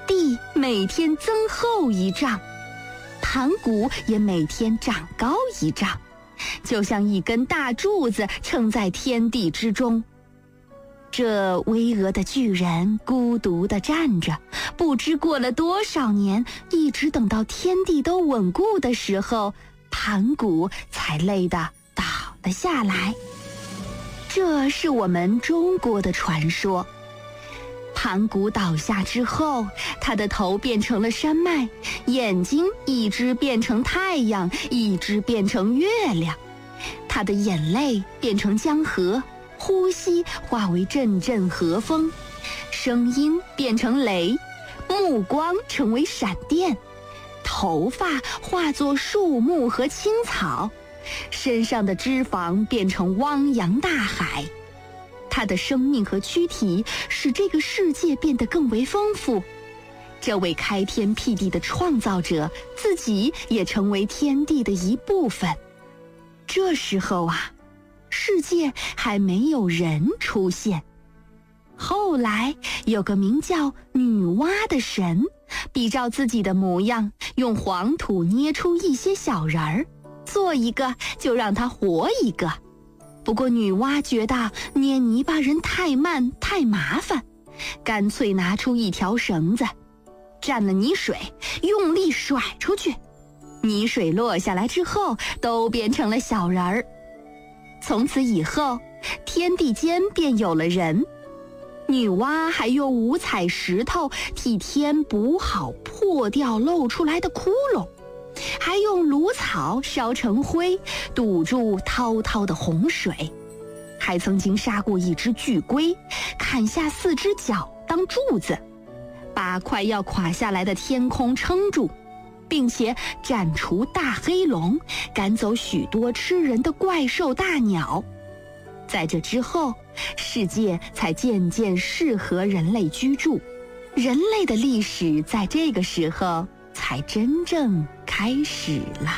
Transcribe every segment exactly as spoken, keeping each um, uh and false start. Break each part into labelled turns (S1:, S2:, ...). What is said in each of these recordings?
S1: 地每天增厚一丈，盘古也每天长高一丈，就像一根大柱子撑在天地之中。这巍峨的巨人孤独地站着，不知过了多少年，一直等到天地都稳固的时候，盘古才累得倒了下来。这是我们中国的传说。盘古倒下之后，他的头变成了山脉，眼睛一只变成太阳，一只变成月亮，他的眼泪变成江河，呼吸化为阵阵和风，声音变成雷，目光成为闪电，头发化作树木和青草，身上的脂肪变成汪洋大海。他的生命和躯体使这个世界变得更为丰富。这位开天辟地的创造者自己也成为天地的一部分。这时候啊，世界还没有人出现。后来有个名叫女娲的神，比照自己的模样，用黄土捏出一些小人儿，做一个就让他活一个。不过女娲觉得捏泥巴人太慢太麻烦，干脆拿出一条绳子，蘸了泥水，用力甩出去，泥水落下来之后都变成了小人儿。从此以后，天地间便有了人。女娲还用五彩石头替天补好破掉露出来的窟窿，还用芦草烧成灰堵住滔滔的洪水，还曾经杀过一只巨龟，砍下四只脚当柱子，把快要垮下来的天空撑住，并且斩除大黑龙，赶走许多吃人的怪兽大鸟。在这之后，世界才渐渐适合人类居住，人类的历史在这个时候才真正开始了。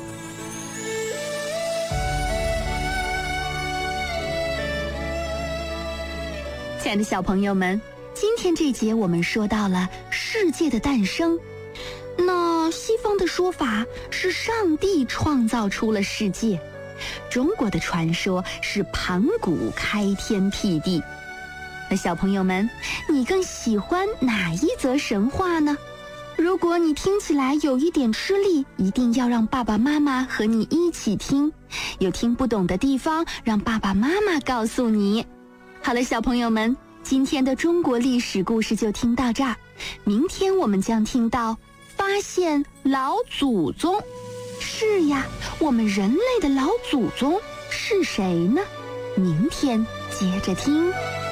S1: 亲爱的小朋友们，今天这节我们说到了世界的诞生。那西方的说法是上帝创造出了世界，中国的传说是盘古开天辟地。那小朋友们，你更喜欢哪一则神话呢？如果你听起来有一点吃力，一定要让爸爸妈妈和你一起听，有听不懂的地方，让爸爸妈妈告诉你。好了，小朋友们，今天的中国历史故事就听到这儿，明天我们将听到发现老祖宗。是呀，我们人类的老祖宗是谁呢？明天接着听。